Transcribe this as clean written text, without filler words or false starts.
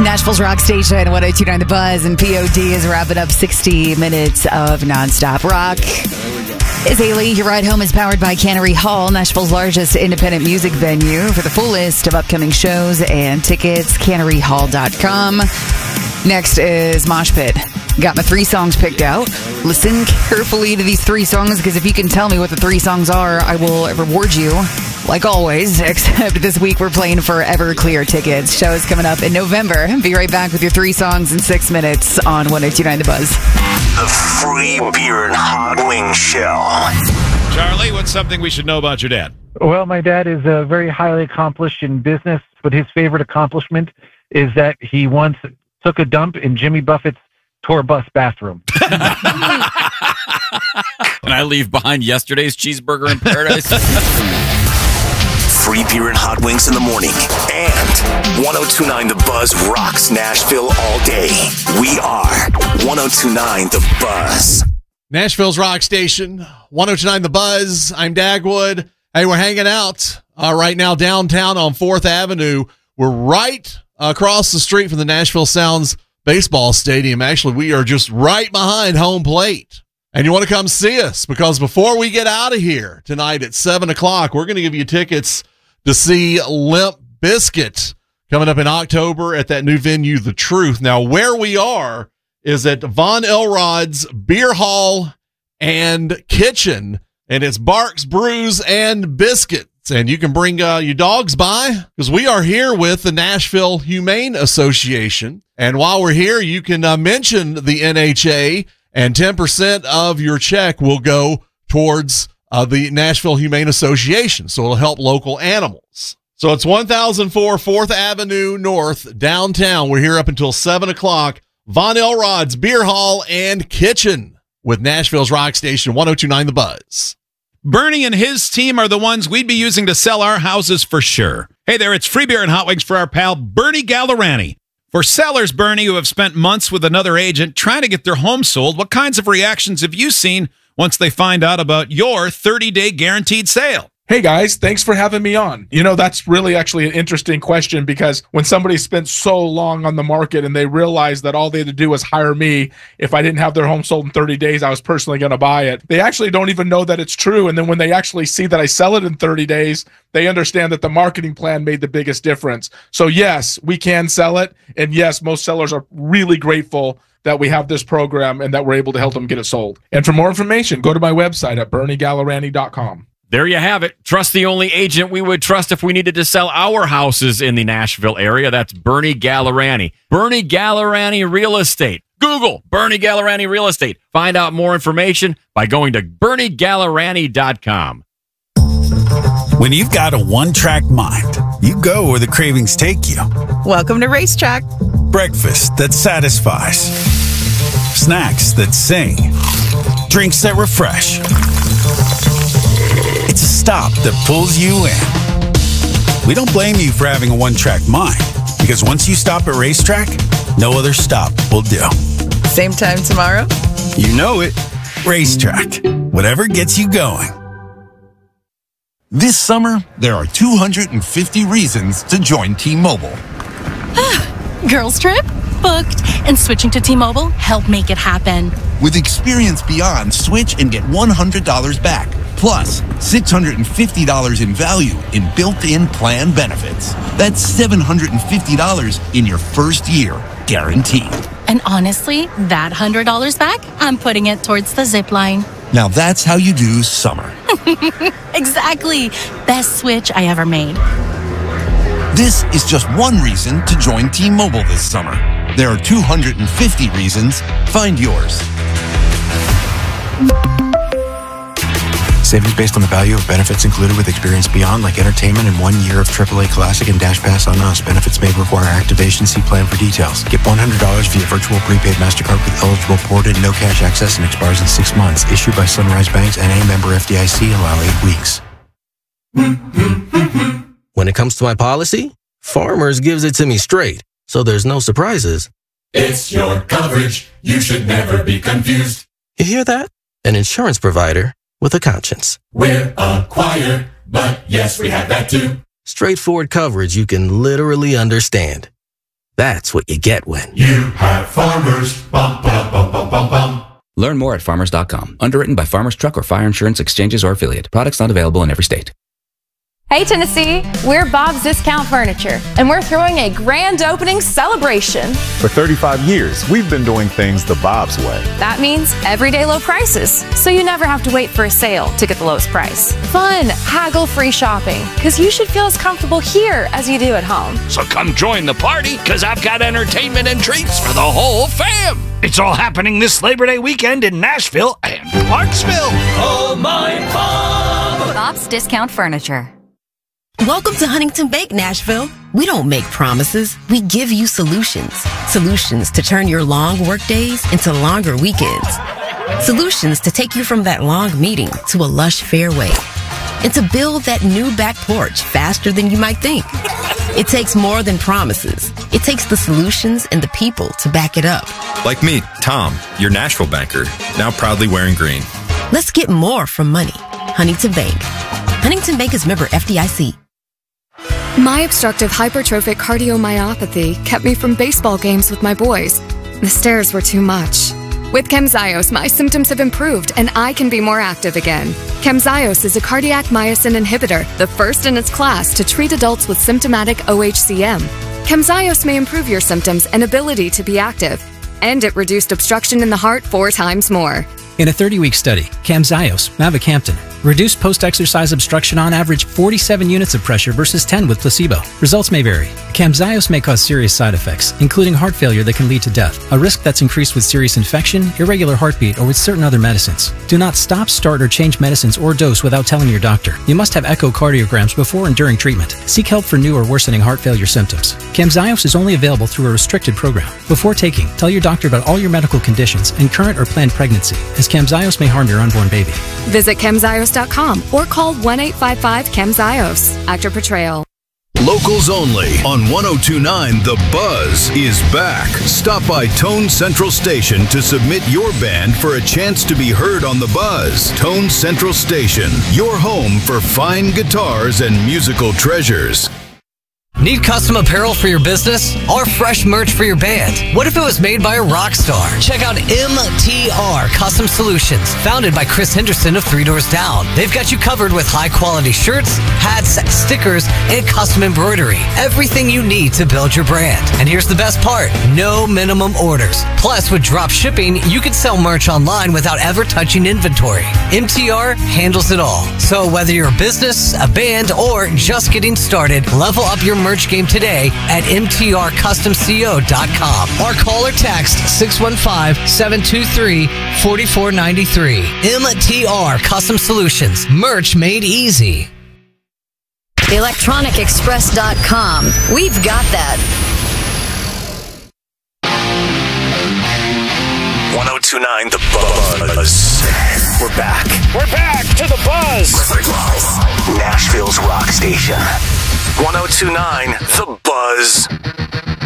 Nashville's Rock Station, 102.9 The Buzz, and POD is wrapping up 60 minutes of nonstop rock. It's Haley. Your ride home is powered by Cannery Hall, Nashville's largest independent music venue. For the full list of upcoming shows and tickets, canneryhall.com. Next is Mosh Pit. Got my 3 songs picked out. Listen carefully to these 3 songs, because if you can tell me what the 3 songs are, I will reward you, like always, except this week we're playing for Everclear tickets. Show is coming up in November. Be right back with your 3 songs in 6 minutes on 102.9 The Buzz. The Free Beer and Hot Wings Show. Charlie, what's something we should know about your dad? Well, my dad is very highly accomplished in business, but his favorite accomplishment is that he once took a dump in Jimmy Buffett's tour bus bathroom. And I leave behind yesterday's cheeseburger in paradise. Free beer and hot wings in the morning. And 102.9 The Buzz rocks Nashville all day. We are 102.9 The Buzz. Nashville's Rock Station, 102.9 The Buzz. I'm Dagwood. Hey, we're hanging out right now downtown on 4th Avenue. We're right across the street from the Nashville Sounds baseball stadium. Actually, we are just right behind home plate. And you want to come see us, because before we get out of here tonight at 7 o'clock, we're going to give you tickets to see Limp Bizkit coming up in October at that new venue, The Truth. Now, where we are is at Von Elrod's Beer Hall and Kitchen, and it's Barks, Brews, and Biscuits. And you can bring your dogs by, because we are here with the Nashville Humane Association. And while we're here, you can mention the NHA, and 10% of your check will go towards the Nashville Humane Association. So it'll help local animals. So it's 1004 4th Avenue North, downtown. We're here up until 7 o'clock. Von Elrod's Beer Hall and Kitchen with Nashville's Rock Station, 102.9 The Buzz. Bernie and his team are the ones we'd be using to sell our houses for sure. Hey there, it's Free Beer and Hot Wings for our pal Bernie Gallerani. For sellers, Bernie, who have spent months with another agent trying to get their home sold, what kinds of reactions have you seen once they find out about your 30-day guaranteed sale? Hey guys, thanks for having me on. You know, that's really actually an interesting question, because when somebody spent so long on the market and they realized that all they had to do was hire me, if I didn't have their home sold in 30 days, I was personally going to buy it. They actually don't even know that it's true. And then when they actually see that I sell it in 30 days, they understand that the marketing plan made the biggest difference. So yes, we can sell it. And yes, most sellers are really grateful that we have this program and that we're able to help them get it sold. And for more information, go to my website at BernieGallerani.com. There you have it. Trust the only agent we would trust if we needed to sell our houses in the Nashville area. That's Bernie Gallerani. Bernie Gallerani Real Estate. Google Bernie Gallerani Real Estate. Find out more information by going to BernieGallerani.com. When you've got a one-track mind, you go where the cravings take you. Welcome to Racetrack. Breakfast that satisfies. Snacks that sing. Drinks that refresh. It's a stop that pulls you in. We don't blame you for having a one-track mind, because once you stop at Racetrack, no other stop will do. Same time tomorrow? You know it. Racetrack. Whatever gets you going. This summer, there are 250 reasons to join T-Mobile. Girls trip? Booked. And switching to T-Mobile helped make it happen. With Experience Beyond, switch and get $100 back. Plus, $650 in value in built-in plan benefits. That's $750 in your first year, guaranteed. And honestly, that $100 back, I'm putting it towards the zip line. Now that's how you do summer. Exactly. Best switch I ever made. This is just one reason to join T-Mobile this summer. There are 250 reasons. Find yours. Savings based on the value of benefits included with Experience Beyond, like entertainment and 1 year of AAA Classic and Dash Pass on us. Benefits may require activation. See plan for details. Get $100 via virtual prepaid MasterCard with eligible ported, no cash access, and expires in 6 months. Issued by Sunrise Banks and a member FDIC. Allow 8 weeks. When it comes to my policy, Farmers gives it to me straight, so there's no surprises. It's your coverage. You should never be confused. You hear that? An insurance provider with a conscience. We're acquired, but yes, we have that too. Straightforward coverage you can literally understand. That's what you get when. You have Farmers. Bum, ba, bum, bum, bum, bum. Learn more at farmers.com. Underwritten by Farmers Truck or Fire Insurance Exchanges or Affiliate. Products not available in every state. Hey Tennessee, we're Bob's Discount Furniture, and we're throwing a grand opening celebration. For 35 years, we've been doing things the Bob's way. That means everyday low prices, so you never have to wait for a sale to get the lowest price. Fun, haggle-free shopping, because you should feel as comfortable here as you do at home. So come join the party, because I've got entertainment and treats for the whole fam. It's all happening this Labor Day weekend in Nashville and Clarksville. Oh, my Bob! Bob's Discount Furniture. Welcome to Huntington Bank, Nashville. We don't make promises. We give you solutions. Solutions to turn your long work days into longer weekends. Solutions to take you from that long meeting to a lush fairway. And to build that new back porch faster than you might think. It takes more than promises. It takes the solutions and the people to back it up. Like me, Tom, your Nashville banker, now proudly wearing green. Let's get more from money. Huntington Bank. Huntington Bank is member FDIC. My obstructive hypertrophic cardiomyopathy kept me from baseball games with my boys. The stairs were too much. With Camzyos, my symptoms have improved and I can be more active again. Camzyos is a cardiac myosin inhibitor, the first in its class to treat adults with symptomatic OHCM. Camzyos may improve your symptoms and ability to be active, and it reduced obstruction in the heart 4 times more. In a 30-week study, Camzyos, mavacamten, reduced post-exercise obstruction on average 47 units of pressure versus 10 with placebo. Results may vary. Camzyos may cause serious side effects, including heart failure that can lead to death, a risk that's increased with serious infection, irregular heartbeat, or with certain other medicines. Do not stop, start, or change medicines or dose without telling your doctor. You must have echocardiograms before and during treatment. Seek help for new or worsening heart failure symptoms. Camzyos is only available through a restricted program. Before taking, tell your doctor about all your medical conditions and current or planned pregnancy, as Camzyos may harm your unborn baby. Visit Camzyos.com or call 1-855-CAMZYOS. Actor Portrayal. Locals only on 1029 The Buzz is back. Stop by Tone Central Station to submit your band for a chance to be heard on The Buzz. Tone Central Station, your home for fine guitars and musical treasures. Need custom apparel for your business or fresh merch for your band? What if it was made by a rock star? Check out MTR Custom Solutions, founded by Chris Henderson of 3 Doors Down. They've got you covered with high-quality shirts, hats, stickers, and custom embroidery. Everything you need to build your brand. And here's the best part, no minimum orders. Plus, with drop shipping, you can sell merch online without ever touching inventory. MTR handles it all. So whether you're a business, a band, or just getting started, level up your merch game today at mtrcustomco.com or call or text 615-723-4493. MTR Custom Solutions. Merch made easy. ElectronicExpress.com. We've got that. 1029 The Buzz. We're back. We're back to The Buzz. Nashville's rock station. 1029 The Buzz.